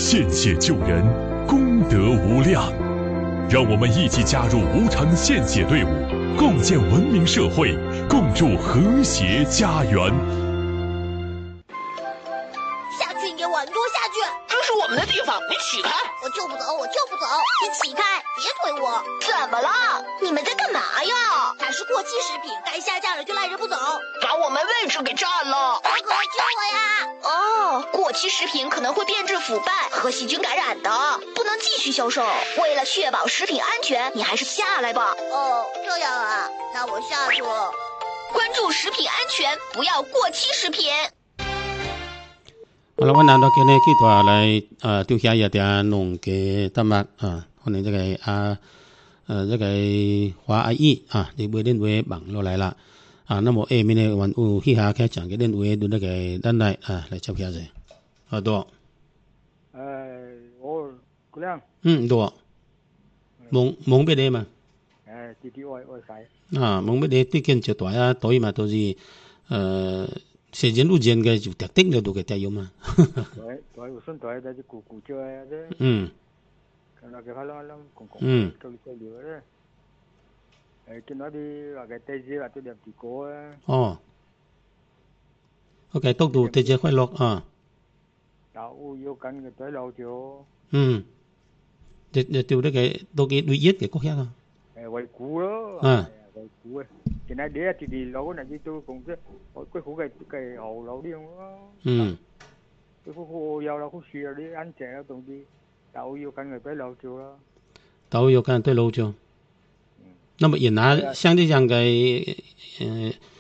献血救人，功德无量。让我们一起加入无偿献血队伍，共建文明社会，共筑和谐家园。 下去，你玩多下去！ 这是我们的地方，你起开！ 我就不走，我就不走！你起开，别推我！ 怎么了？ 你们在干嘛呀？它是过期食品，该下架了就赖着不走， 把我们位置给占了！ 大哥，救我呀！ 哦，过期食品可能会变质腐败和细菌感染的，不能继续销售。为了确保食品安全，你还是下来吧。 哦，这样啊，那我下去了。 关注食品安全，不要过期食品。 好了，我难得今天去到来丢下一点农嘅得物可能这个这个华阿姨你會練會忙落嚟啦那麼明年วันอูที่หาแค่จัง嘅練會ดูได้嘅ด้านใน嚟จับ下สิ多我姑娘多蒙俾你嘛弟弟我使蒙俾你啲見就大啊對嘛都是時間路線嘅就特定嘅度嘅帶有嘛對我順帶就顧住啫嗱佢開啦講夠你細料咧見到啲話嘅地址啦都入地過 OK 督到地址快樂有要緊嘅仔漏咗就調得嘅到幾對一嘅國家維護咯維護現在啲一啲樓嗱啲都講啫佢好嘅後樓啲咯佢好有啦好樹有啲安靜啦同啲豆要緊嘅仔漏咗啦豆要緊對漏咗那麼也拿像這樣嘅